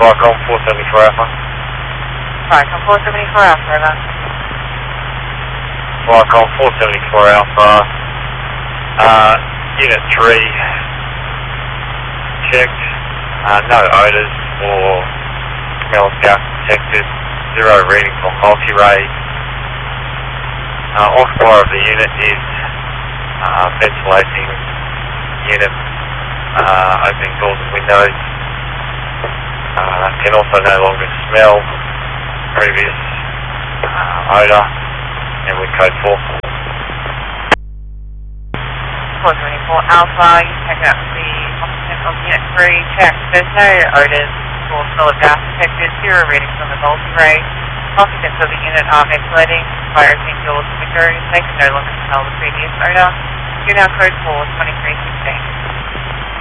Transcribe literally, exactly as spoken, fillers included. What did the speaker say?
Viacom four seventy-four Alpha. Viacom four seventy-four Alpha, over. Viacom four seventy-four Alpha. Uh, unit three checked. Uh, no odours or smell of gas detected. Zero reading for multi-ray. Uh, occupier of the unit is uh, ventilating unit, uh, opening doors and windows. Uh, can also no longer smell previous uh, odour, and with code four. four seventy-four Alpha, you check out the occupant of unit three, check. There's no odours or smell of gas detected, zero readings on the multi-ray. Occupants of the unit are ventilating by opening doors and windows. They can no longer smell the previous odour. You now code four twenty-three sixteen.